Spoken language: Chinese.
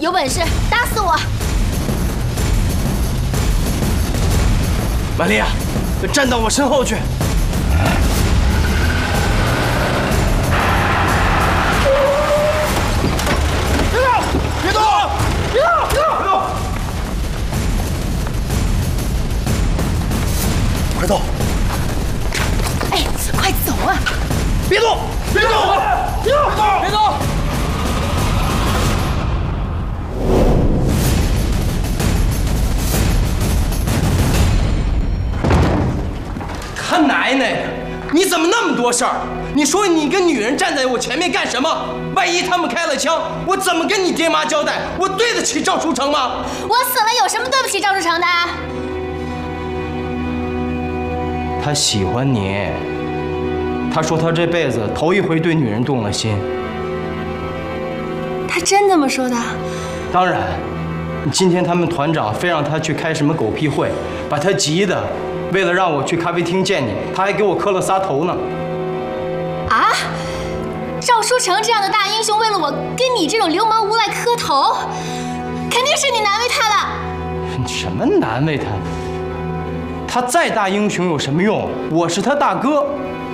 有本事打死我！ 玛利亚，站到我身后去！别动！别动！别动！别动！快走！ 哎，快走啊！ 别动！别动！别动！别动！他奶奶的！你怎么那么多事儿？你说你一个女人站在我前面干什么？万一他们开了枪，我怎么跟你爹妈交代？我对得起赵书成吗？ 我死了有什么对不起赵书成的？ 他喜欢你。他说他这辈子头一回对女人动了心。 他真这么说的？ 当然。今天他们团长非让他去开什么狗屁会，把他急的。为了让我去咖啡厅见你，他还给我磕了仨头呢。 啊！赵书成这样的大英雄，为了我跟你这种流氓无赖磕头，肯定是你难为他了。 什么难为他？他再大英雄有什么用？我是他大哥，